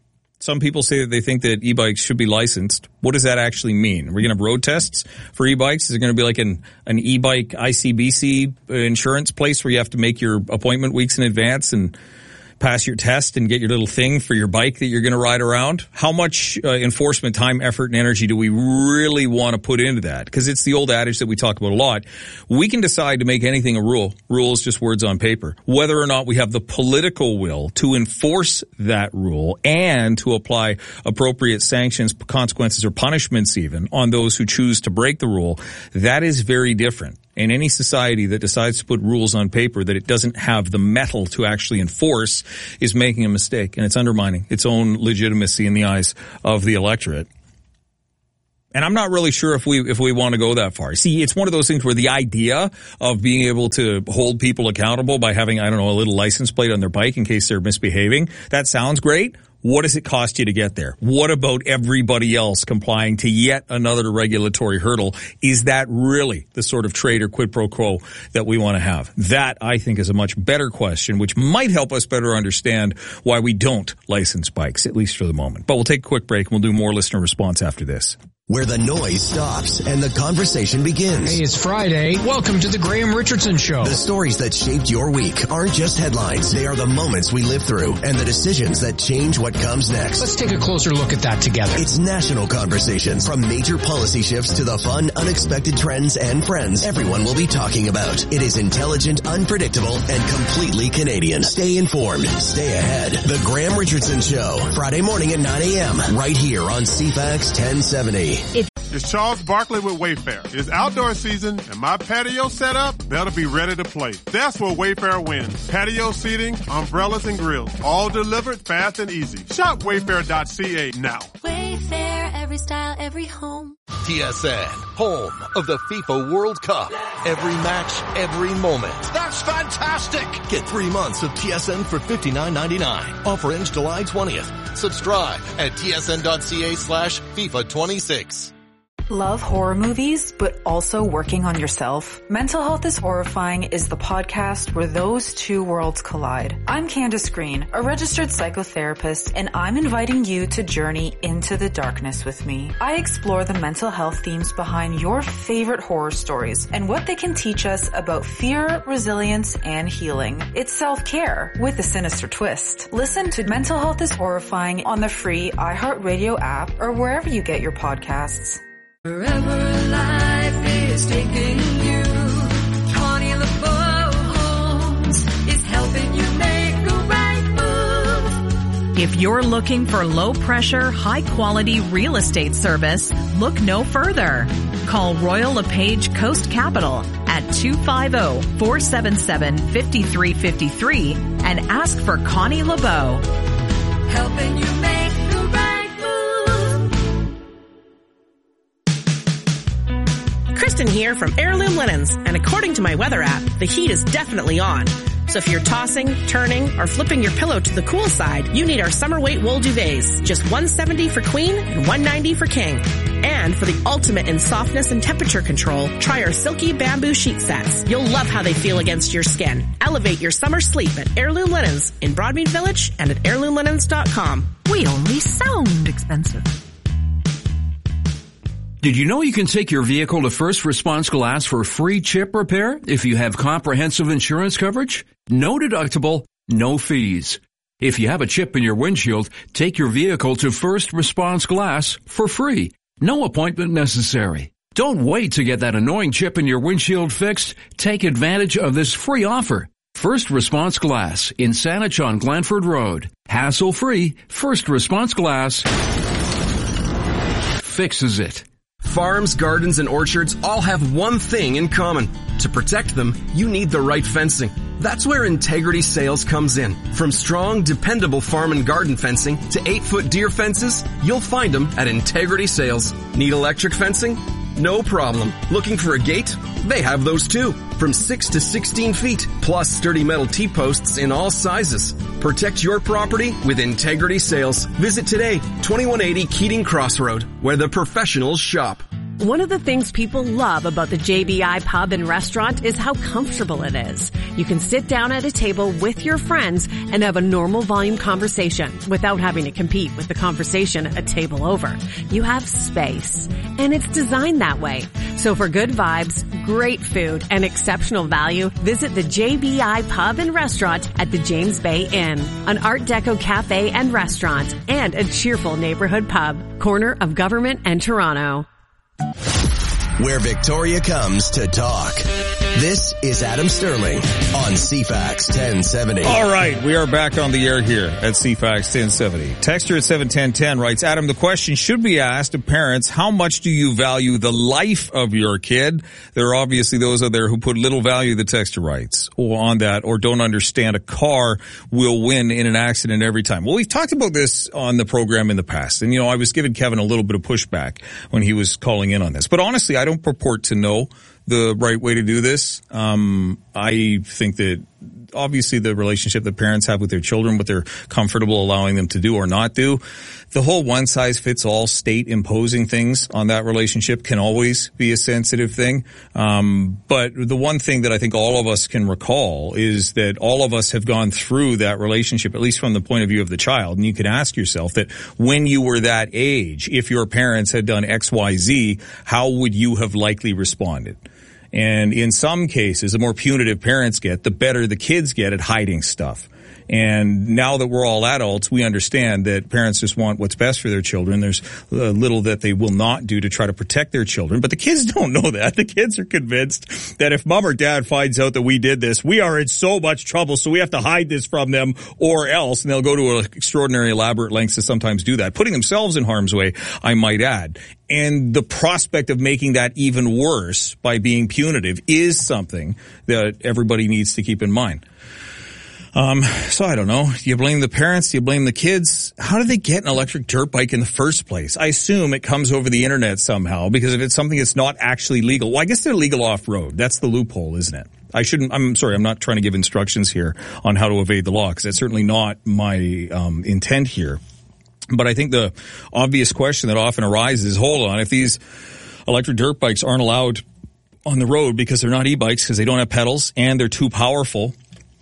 Some people say that they think that e-bikes should be licensed. What does that actually mean? Are we going to have road tests for e-bikes? Is it going to be like an e-bike ICBC insurance place where you have to make your appointment weeks in advance and pass your test and get your little thing for your bike that you're going to ride around? How much enforcement time, effort, and energy do we really want to put into that? Because it's the old adage that we talk about a lot. We can decide to make anything a rule. Rule is just words on paper. Whether or not we have the political will to enforce that rule and to apply appropriate sanctions, consequences, or punishments even on those who choose to break the rule, that is very different. And any society that decides to put rules on paper that it doesn't have the metal to actually enforce is making a mistake, and it's undermining its own legitimacy in the eyes of the electorate. And I'm not really sure if we want to go that far. See, it's one of those things where the idea of being able to hold people accountable by having, I don't know, a little license plate on their bike in case they're misbehaving, that sounds great. What does it cost you to get there? What about everybody else complying to yet another regulatory hurdle? Is that really the sort of trade or quid pro quo that we want to have? That, I think, is a much better question, which might help us better understand why we don't license bikes, at least for the moment. But we'll take a quick break and we'll do more listener response after this. Where the noise stops and the conversation begins. Hey, it's Friday. Welcome to the Graham Richardson Show. The stories that shaped your week aren't just headlines. They are the moments we live through and the decisions that change what comes next. Let's take a closer look at that together. It's national conversations. From major policy shifts to the fun, unexpected trends and friends everyone will be talking about. It is intelligent, unpredictable, and completely Canadian. Stay informed. Stay ahead. The Graham Richardson Show. Friday morning at 9 a.m. right here on CFAX 1070. It's Charles Barkley with Wayfair. It's outdoor season, and my patio setup better be ready to play. That's where Wayfair wins. Patio seating, umbrellas, and grills. All delivered fast and easy. Shop Wayfair.ca now. Wayfair, every style, every home. TSN, home of the FIFA World Cup. Every match, every moment. That's fantastic! Get 3 months of TSN for $59.99. Offer ends July 20th. Subscribe at tsn.ca/FIFA26. Love horror movies, but also working on yourself? Mental Health is Horrifying is the podcast where those two worlds collide. I'm Candace Green, a registered psychotherapist, and I'm inviting you to journey into the darkness with me. I explore the mental health themes behind your favorite horror stories and what they can teach us about fear, resilience, and healing. It's self-care with a sinister twist. Listen to Mental Health is Horrifying on the free iHeartRadio app or wherever you get your podcasts. Wherever life is taking you, Connie LeBeau Homes is helping you make the right move. If you're looking for low-pressure, high-quality real estate service, look no further. Call Royal LePage Coast Capital at 250-477-5353 and ask for Connie LeBeau. Helping you make the right move. Kristen here from Heirloom Linens, and according to my weather app, the heat is definitely on. So if you're tossing, turning, or flipping your pillow to the cool side, you need our summer weight wool duvets. Just $170 for queen and $190 for king. And for the ultimate in softness and temperature control, try our silky bamboo sheet sets. You'll love how they feel against your skin. Elevate your summer sleep at Heirloom Linens in Broadmead Village and at heirloomlinens.com. We only sound expensive. Did you know you can take your vehicle to First Response Glass for free chip repair if you have comprehensive insurance coverage? No deductible, no fees. If you have a chip in your windshield, take your vehicle to First Response Glass for free. No appointment necessary. Don't wait to get that annoying chip in your windshield fixed. Take advantage of this free offer. First Response Glass in Saanich on Glanford Road. Hassle-free, First Response Glass fixes it. Farms, gardens, and orchards all have one thing in common. To protect them, you need the right fencing. That's where Integrity Sales comes in. From strong, dependable farm and garden fencing to 8-foot deer fences, you'll find them at Integrity Sales. Need electric fencing? No problem. Looking for a gate? They have those too. From 6 to 16 feet, plus sturdy metal T-posts in all sizes. Protect your property with Integrity Sales. Visit today, 2180 Keating Crossroad, where the professionals shop. One of the things people love about the JBI Pub and Restaurant is how comfortable it is. You can sit down at a table with your friends and have a normal volume conversation without having to compete with the conversation a table over. You have space, and it's designed that way. So for good vibes, great food, and exceptional value, visit the JBI Pub and Restaurant at the James Bay Inn, an Art Deco cafe and restaurant, and a cheerful neighborhood pub, corner of Government and Toronto. Where Victoria comes to talk. This is Adam Sterling on CFAX 1070. All right, we are back on the air here at CFAX 1070. Texter at 71010 writes, Adam, the question should be asked of parents, how much do you value the life of your kid? There are obviously those out there who put little value, the texter writes, on that, or don't understand a car will win in an accident every time. Well, we've talked about this on the program in the past, and I was giving Kevin a little bit of pushback when he was calling in on this. But honestly, I don't purport to know the right way to do this. I think that obviously the relationship that parents have with their children, what they're comfortable allowing them to do or not do, the whole one-size-fits-all state imposing things on that relationship can always be a sensitive thing. But the one thing that I think all of us can recall is that all of us have gone through that relationship, at least from the point of view of the child. And you can ask yourself that when you were that age, if your parents had done X, Y, Z, how would you have likely responded? And in some cases, the more punitive parents get, the better the kids get at hiding stuff. And now that we're all adults, we understand that parents just want what's best for their children. There's little that they will not do to try to protect their children. But the kids don't know that. The kids are convinced that if mom or dad finds out that we did this, we are in so much trouble, so we have to hide this from them or else. And they'll go to extraordinary elaborate lengths to sometimes do that, putting themselves in harm's way, I might add. And the prospect of making that even worse by being punitive is something that everybody needs to keep in mind. So I don't know. Do you blame the parents? Do you blame the kids? How did they get an electric dirt bike in the first place? I assume it comes over the internet somehow, because if it's something that's not actually legal, well, I guess they're legal off-road. That's the loophole, isn't it? I'm sorry, I'm not trying to give instructions here on how to evade the law, because that's certainly not my intent here. But I think the obvious question that often arises is, hold on, if these electric dirt bikes aren't allowed on the road because they're not e-bikes, because they don't have pedals and they're too powerful,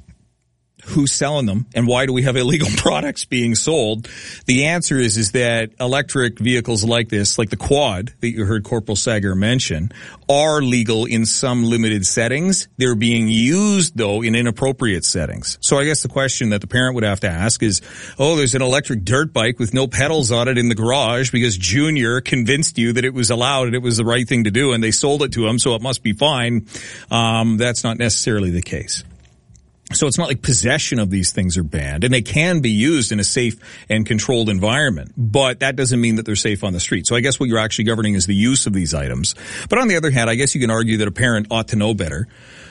who's selling them, and why do we have illegal products being sold? The answer is that electric vehicles like this, like the quad that you heard Corporal Sager mention, are legal in some limited settings. They're being used, though, in inappropriate settings. So I guess the question that the parent would have to ask is, there's an electric dirt bike with no pedals on it in the garage because Junior convinced you that it was allowed and it was the right thing to do, and they sold it to him, so it must be fine. That's not necessarily the case. So it's not like possession of these things are banned, and they can be used in a safe and controlled environment, but that doesn't mean that they're safe on the street. So I guess what you're actually governing is the use of these items. But on the other hand, I guess you can argue that a parent ought to know better.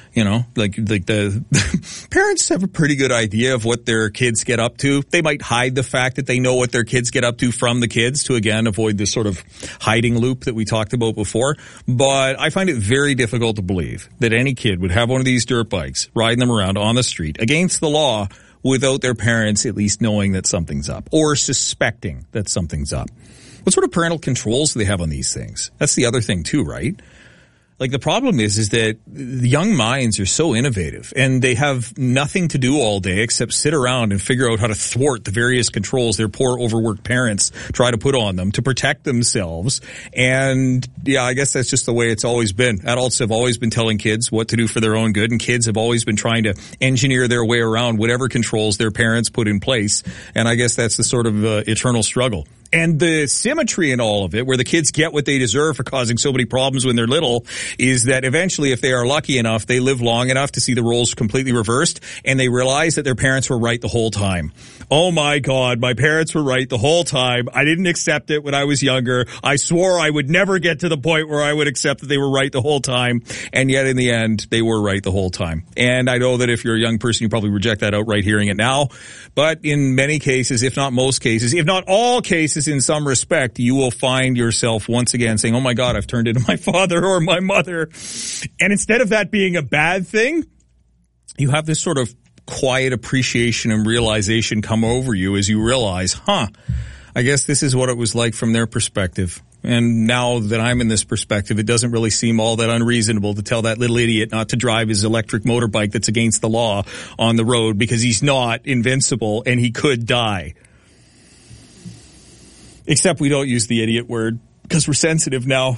Like the parents have a pretty good idea of what their kids get up to. They might hide the fact that they know what their kids get up to from the kids to, again, avoid this sort of hiding loop that we talked about before. But I find it very difficult to believe that any kid would have one of these dirt bikes, riding them around on the street against the law without their parents at least knowing that something's up or suspecting that something's up. What sort of parental controls do they have on these things? That's the other thing too, right? Like, the problem is that the young minds are so innovative, and they have nothing to do all day except sit around and figure out how to thwart the various controls their poor, overworked parents try to put on them to protect themselves. And yeah, I guess that's just the way it's always been. Adults have always been telling kids what to do for their own good, and kids have always been trying to engineer their way around whatever controls their parents put in place. And I guess that's the sort of eternal struggle. And the symmetry in all of it, where the kids get what they deserve for causing so many problems when they're little, is that eventually, if they are lucky enough, they live long enough to see the roles completely reversed, and they realize that their parents were right the whole time. Oh my God, my parents were right the whole time. I didn't accept it when I was younger. I swore I would never get to the point where I would accept that they were right the whole time. And yet in the end, they were right the whole time. And I know that if you're a young person, you probably reject that outright hearing it now. But in many cases, if not most cases, if not all cases, in some respect, you will find yourself once again saying, oh my God, I've turned into my father or my mother. And instead of that being a bad thing, you have this sort of quiet appreciation and realization come over you as you realize, I guess this is what it was like from their perspective. And now that I'm in this perspective, it doesn't really seem all that unreasonable to tell that little idiot not to drive his electric motorbike that's against the law on the road because he's not invincible and he could die. Except we don't use the idiot word because we're sensitive now.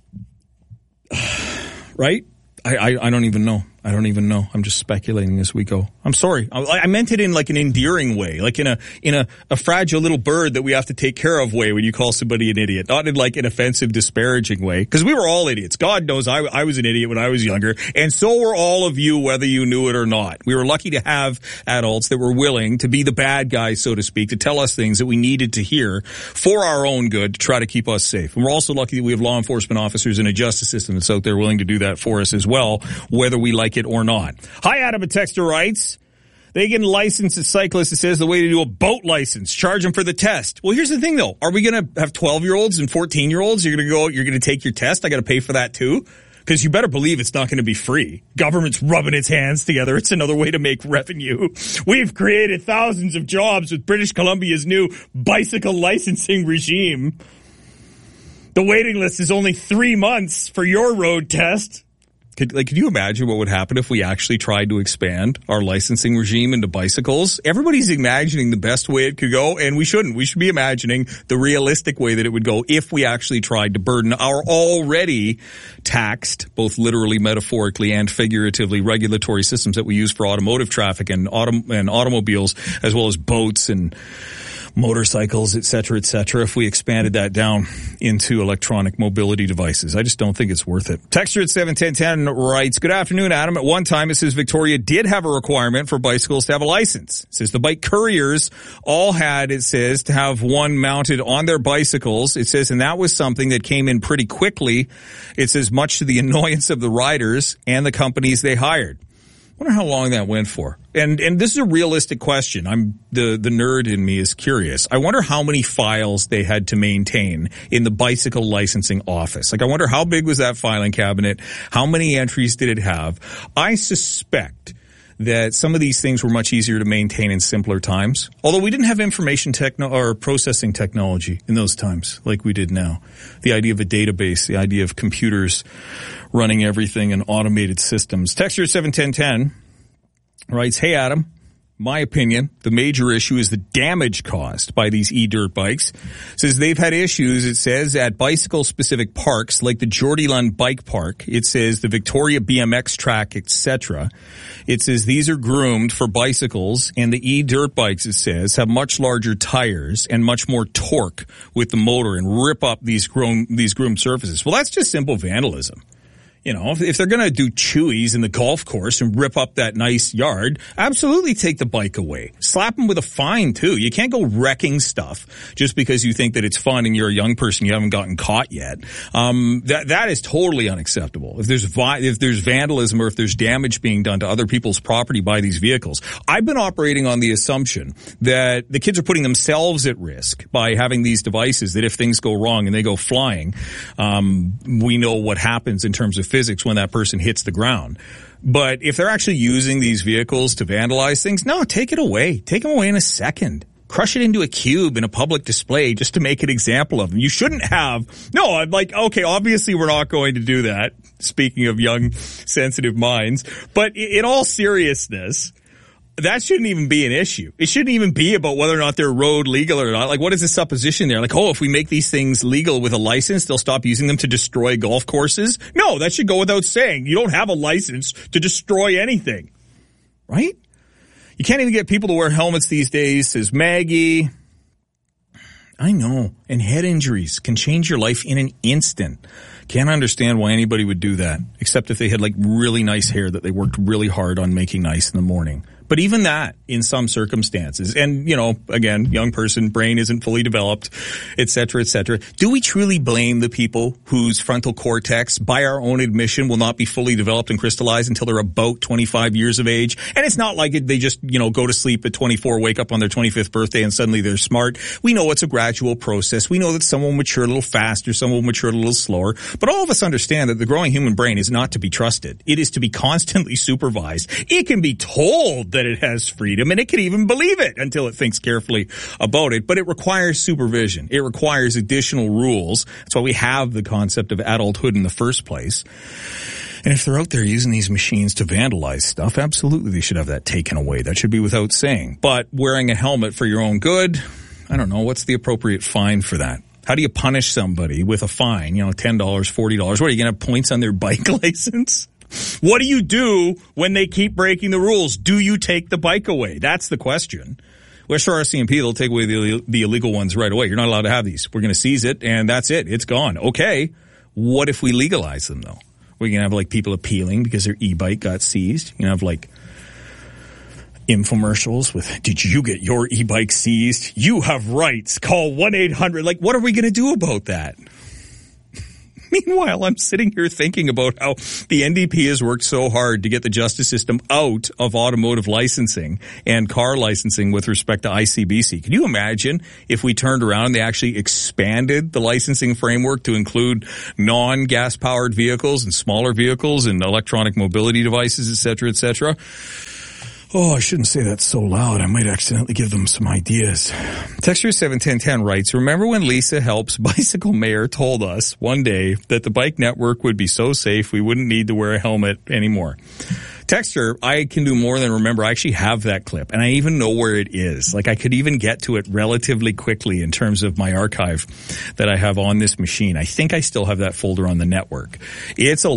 Right? I don't even know. I don't even know. I'm just speculating as we go. I'm sorry. I meant it in like an endearing way, like in a fragile little bird that we have to take care of way when you call somebody an idiot, not in like an offensive, disparaging way. Because we were all idiots. God knows I was an idiot when I was younger, and so were all of you, whether you knew it or not. We were lucky to have adults that were willing to be the bad guys, so to speak, to tell us things that we needed to hear for our own good to try to keep us safe. And we're also lucky that we have law enforcement officers and a justice system that's out there willing to do that for us as well, whether we like it or not. Hi, Adam, a texter writes, they get a license as cyclists. It says the way to do a boat license, charge them for the test. Well, here's the thing though. Are we going to have 12-year-olds and 14-year-olds? You're going to take your test. I got to pay for that too. Because you better believe it's not going to be free. Government's rubbing its hands together. It's another way to make revenue. We've created thousands of jobs with British Columbia's new bicycle licensing regime. The waiting list is only 3 months for your road test. Could you imagine what would happen if we actually tried to expand our licensing regime into bicycles? Everybody's imagining the best way it could go, and we shouldn't. We should be imagining the realistic way that it would go if we actually tried to burden our already taxed, both literally, metaphorically, and figuratively, regulatory systems that we use for automotive traffic and automobiles, as well as boats and motorcycles, et cetera, if we expanded that down into electronic mobility devices. I just don't think it's worth it. Texture at 71010 writes, good afternoon, Adam. At one time, it says Victoria did have a requirement for bicycles to have a license. It says the bike couriers all had, it says, to have one mounted on their bicycles. It says, and that was something that came in pretty quickly. It says, much to the annoyance of the riders and the companies they hired. I wonder how long that went for. And this is a realistic question. I'm the nerd in me is curious. I wonder how many files they had to maintain in the bicycle licensing office. Like, I wonder how big was that filing cabinet? How many entries did it have? I suspect that some of these things were much easier to maintain in simpler times. Although we didn't have information or processing technology in those times like we did now. The idea of a database, the idea of computers running everything and automated systems. Texture 71010 writes, hey, Adam. My opinion, the major issue is the damage caused by these e-dirt bikes. It says they've had issues, it says, at bicycle-specific parks like the Geordie Lund Bike Park. It says the Victoria BMX track, etc. It says these are groomed for bicycles, and the e-dirt bikes, it says, have much larger tires and much more torque with the motor and rip up these groomed surfaces. Well, that's just simple vandalism. You know, if they're going to do chewies in the golf course and rip up that nice yard, absolutely take the bike away. Slap them with a fine, too. You can't go wrecking stuff just because you think that it's fun and you're a young person, you haven't gotten caught yet. That is totally unacceptable. If there's vandalism or if there's damage being done to other people's property by these vehicles, I've been operating on the assumption that the kids are putting themselves at risk by having these devices, that if things go wrong and they go flying, we know what happens in terms of physics when that person hits the ground. But if they're actually using these vehicles to vandalize things, no, take it away. Take them away in a second. Crush it into a cube in a public display just to make an example of them. You shouldn't have, no, I'm like, okay, obviously we're not going to do that. Speaking of young, sensitive minds. But in all seriousness, that shouldn't even be an issue. It shouldn't even be about whether or not they're road legal or not. Like, what is the supposition there? Like, oh, if we make these things legal with a license, they'll stop using them to destroy golf courses? No, that should go without saying. You don't have a license to destroy anything. Right? You can't even get people to wear helmets these days, says Maggie. I know. And head injuries can change your life in an instant. Can't understand why anybody would do that, except if they had like really nice hair that they worked really hard on making nice in the morning. But even that, in some circumstances, and, you know, again, young person, brain isn't fully developed, et cetera, et cetera. Do we truly blame the people whose frontal cortex, by our own admission, will not be fully developed and crystallized until they're about 25 years of age? And it's not like they just, you know, go to sleep at 24, wake up on their 25th birthday, and suddenly they're smart. We know it's a gradual process. We know that some will mature a little faster, some will mature a little slower. But all of us understand that the growing human brain is not to be trusted. It is to be constantly supervised. It can be told that it has freedom, and it can even believe it until it thinks carefully about it. But it requires supervision. It requires additional rules. That's why we have the concept of adulthood in the first place. And if they're out there using these machines to vandalize stuff, absolutely they should have that taken away. That should be without saying. But wearing a helmet for your own good, I don't know, what's the appropriate fine for that? How do you punish somebody with a fine, $10, $40? What, are you going to have points on their bike license? What do you do when they keep breaking the rules? Do you take the bike away? That's the question. West Shore RCMP, they'll take away the illegal ones right away. You're not allowed to have these. We're going to seize it, and that's it. It's gone. Okay. What if we legalize them, though? We're going to have, people appealing because their e-bike got seized. You're going to have, infomercials with, did you get your e-bike seized? You have rights. Call 1-800. What are we going to do about that? Meanwhile, I'm sitting here thinking about how the NDP has worked so hard to get the justice system out of automotive licensing and car licensing with respect to ICBC. Can you imagine if we turned around and they actually expanded the licensing framework to include non-gas powered vehicles and smaller vehicles and electronic mobility devices, et cetera, et cetera? Oh, I shouldn't say that so loud. I might accidentally give them some ideas. Texture 71010 writes, remember when Lisa Help's bicycle mayor told us one day that the bike network would be so safe we wouldn't need to wear a helmet anymore? Texture, I can do more than remember. I actually have that clip, and I even know where it is. I could even get to it relatively quickly in terms of my archive that I have on this machine. I think I still have that folder on the network. It's a